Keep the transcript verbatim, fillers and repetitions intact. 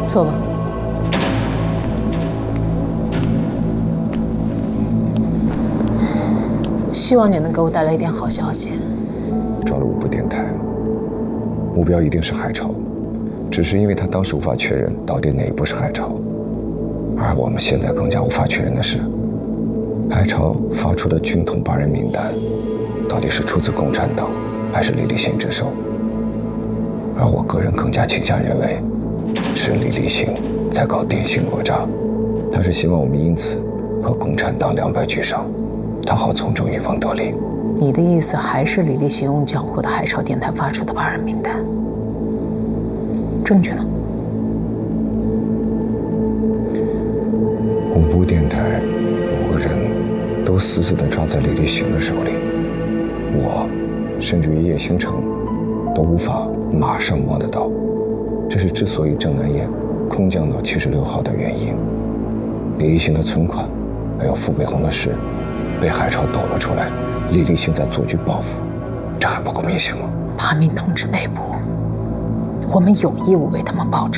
坐吧。希望你能给我带来一点好消息。 找了五部电台，目标一定是海潮，只是因为他当时无法确认到底哪一部是海潮，而我们现在更加无法确认的是，海潮发出的军统八人名单，到底是出自共产党还是李立行之手？而我个人更加倾向认为，是李立行在搞电信讹诈，他是希望我们因此和共产党两败俱伤，他好从中渔翁得利。 你的意思还是李立行用缴获的海潮电台发出的八人名单？证据呢？ 五部电台，五个人都死死地抓在李立行的手里，我甚至于叶星辰都无法马上摸得到。这是之所以郑南燕空降到七十六号的原因。李立行的存款还有傅北红的事被海潮抖了出来，李立行在做局报复，这还不够明显吗？ 八名同志被捕，我们有义务为他们报仇。